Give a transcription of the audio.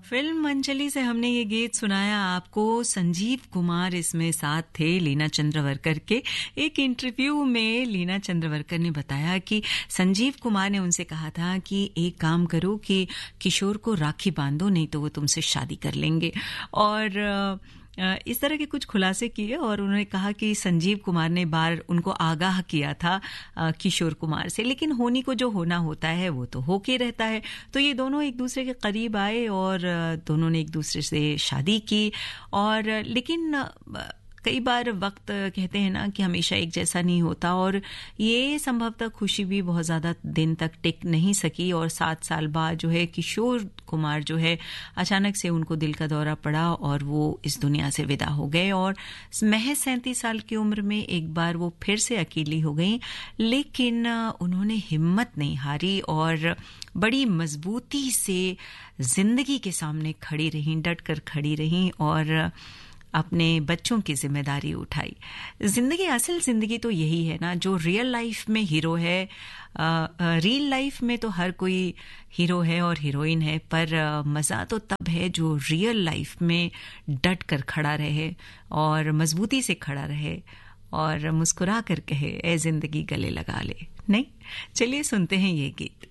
Film Anjali से हमने ये गीत सुनाया आपको। संजीव कुमार इसमें साथ थे लीना चंद्रवरकर के। एक इंटरव्यू में लीना चंद्रवरकर ने बताया कि संजीव कुमार ने उनसे कहा था कि एक काम करो कि किशोर को राखी बांधो, नहीं तो वो तुमसे शादी कर लेंगे। और इस तरह के कुछ खुलासे किए और उन्होंने कहा कि संजीव कुमार ने बार उनको आगाह किया था किशोर कुमार से, लेकिन होनी को जो होना होता है वो तो होके रहता है। तो ये दोनों एक दूसरे के करीब आए और दोनों ने एक दूसरे से शादी की। और लेकिन कई बार वक्त कहते हैं ना कि हमेशा एक जैसा नहीं होता, और ये संभवतः खुशी भी बहुत ज़्यादा दिन तक टिक नहीं सकी। और 7 साल बाद जो है किशोर कुमार जो है अचानक से उनको दिल का दौरा पड़ा और वो इस दुनिया से विदा हो गए। और महज 37 साल की उम्र में एक बार वो फिर से अकेली हो गई, लेकिन उन्होंने हिम्मत नहीं हारी और बड़ी मजबूती से जिंदगी के सामने खड़ी रहीं, डट कर खड़ी रहीं और अपने बच्चों की जिम्मेदारी उठाई। जिंदगी, असल जिंदगी तो यही है ना, जो रियल लाइफ में हीरो है। रियल लाइफ में तो हर कोई हीरो है और हीरोइन है, पर मज़ा तो तब है जो रियल लाइफ में डट कर खड़ा रहे और मजबूती से खड़ा रहे और मुस्कुरा कर कहे, ए जिंदगी गले लगा ले। नहीं, चलिए सुनते हैं ये गीत।